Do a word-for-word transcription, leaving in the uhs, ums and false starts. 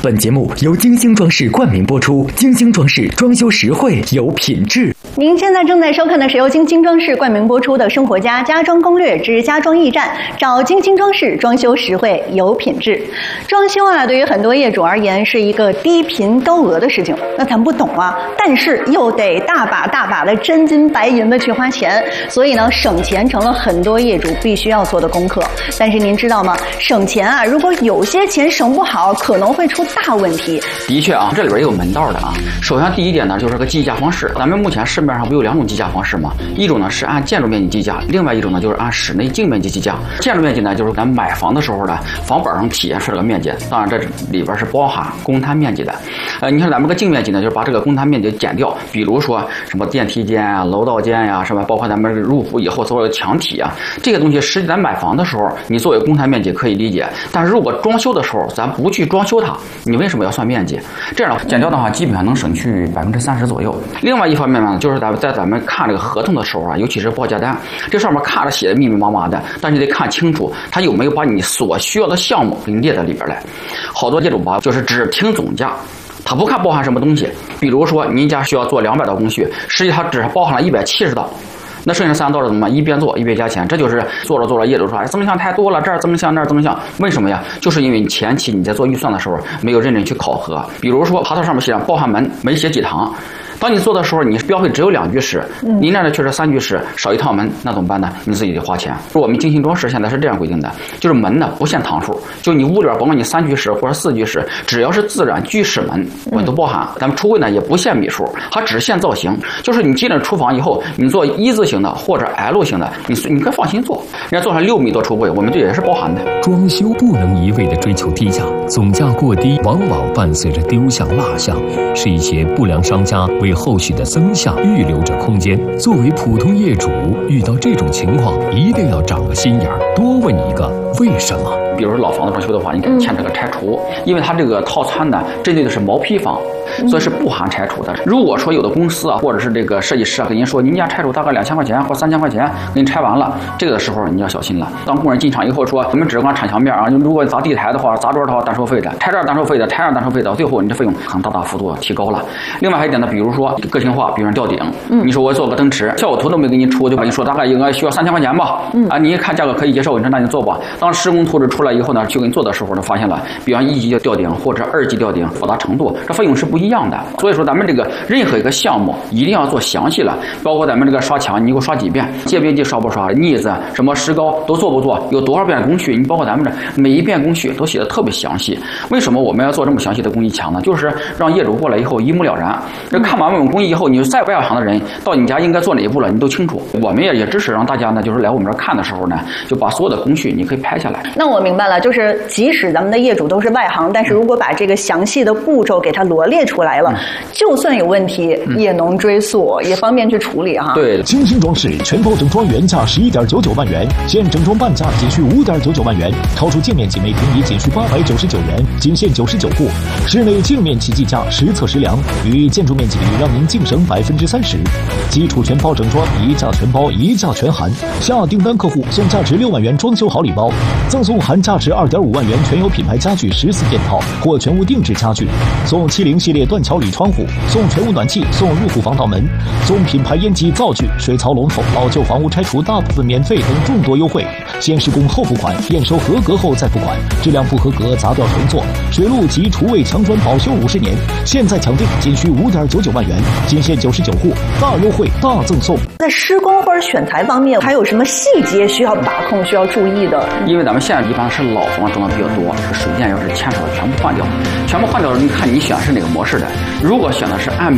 本节目由金星装饰冠名播出，金星装饰装修实惠有品质。 您现在正在收看的是由金星装饰冠名播出的《生活家家装攻略之家装驿站》，找金星装饰，装修实惠有品质。装修啊，对于很多业主而言是一个低频高额的事情，那咱不懂啊，但是又得大把大把的真金白银的去花钱，所以呢，省钱成了很多业主必须要做的功课。但是您知道吗？省钱啊，如果有些钱省不好，可能会出大问题。 的确啊，这里边也有门道的啊。首先第一点呢，就是个计价方式。咱们目前市面上不有两种计价方式吗？一种呢是按建筑面积计价，另外一种呢就是按室内净面积计价。建筑面积呢，就是咱买房的时候呢，房本上体现出这个面积，当然这里边是包含公摊面积的。呃，你看咱们个净面积呢，就是把这个公摊面积减掉，比如说什么电梯间啊、楼道间呀、啊，什么包括咱们入户以后所有的墙体啊，这些东西实际咱买房的时候，你作为公摊面积可以理解，但是如果装修的时候咱不去装修它，你为什么要算面积？这样减掉的话，基本上能省去百分之三十左右。另外一方面呢，就是咱们在咱们看这个合同的时候啊，尤其是报价单，这上面看着写的密密麻麻的，但是你得看清楚，它有没有把你所需要的项目给你列在里边来。好多业主吧，就是只听总价。他不看包含什么东西，比如说您家需要做两百道工序，实际它只包含了一百七十道，那剩下三道的怎么一边做一边加钱？这就是做着做着业主说，哎，增项太多了，这儿增项那儿增项，为什么呀？就是因为你前期你在做预算的时候没有认真去考核，比如说合同上面写上包含门，没写几堂。当你做的时候，你标配只有两居室，您那儿确实三居室，少一套门，那怎么办呢？你自己得花钱。我们精心装饰现在是这样规定的，就是门呢不限堂数，就你屋里边甭管你三居室或者四居室，只要是自然居室门，我都包含。咱们橱柜呢也不限米数，它只限造型，就是你进了厨房以后，你做一字形的或者 L 型的，你你可以放心做。人家做成六米多橱柜，我们这也是包含的。 装修不能一味的追求低价，总价过低往往伴随着丢项落项，是一些不良商家为后续的增项预留着空间。作为普通业主，遇到这种情况一定要长个心眼儿，多问一个为什么。 比如说老房子装修的话，你可以签这个拆除，因为它这个套餐呢针对的是毛坯房，所以是不含拆除的。如果说有的公司啊，或者是这个设计师啊，跟您说您家拆除大概两千块钱或三千块钱，给你拆完了，这个的时候你要小心了。当工人进场以后说，我们只光铲墙面啊，如果砸地台的话、砸桌的话单收费的，拆这儿单收费的，拆那儿单收费的，最后你这费用可能大大幅度提高了。另外还有一点呢，比如说个性化，比如说吊顶，你说我做个灯池，效果图都没给你出，就跟你说大概应该需要三千块钱吧，啊，你一看价格可以接受，你说那你做吧。当施工图纸出来以后呢，去给你做的时候呢，发现了，比方一级的吊顶或者二级吊顶复杂程度，这费用是不一样的。所以说咱们这个任何一个项目一定要做详细了，包括咱们这个刷墙，你给我刷几遍，界面积刷不刷，腻子什么石膏都做不做，有多少遍工序，你包括咱们这每一遍工序都写的特别详细。为什么我们要做这么详细的工艺墙呢？就是让业主过来以后一目了然。这看完我们工艺以后，你再外行的人到你家应该做哪一步了，你都清楚。我们也也支持让大家呢，就是来我们这儿看的时候呢，就把所有的工序你可以拍下来。 那我明白了，就是即使咱们的业主都是外行，但是如果把这个详细的步骤给它罗列出来了，嗯、就算有问题、嗯、也能追溯，也方便去处理哈。 对， 金星装饰全包整装原价十一点九九万元，现整装半价仅需五点九九万元，超出净面积每平米仅需八百九十九元，仅限九十九户。室内净面积计价实测实量，与建筑面积比让您净省百分之三十。基础全包整装，一价全包，一价全含。下订单客户送价值六万元装修好礼包，赠送含价值二点五万元全有品牌家具十四件套或全屋定制家具，送七零系列断桥铝窗户，送全屋暖气，送入户防盗门，送品牌烟机灶具、水槽龙头，老旧房屋拆除大部分免费等众多优惠。先施工后付款，验收合格后再付款，质量不合格砸掉重做。水路及厨卫墙砖保修五十年，现在抢订仅需五点九九万元，仅限九十九户，大优惠大赠送。 在施工或者选材方面，还有什么细节需要把控、需要注意的？ 因为咱们现在一般是老房装的比较多，这个水电要是牵扯的全部换掉，全部换掉了，你看你选是哪个模式的。如果选的是按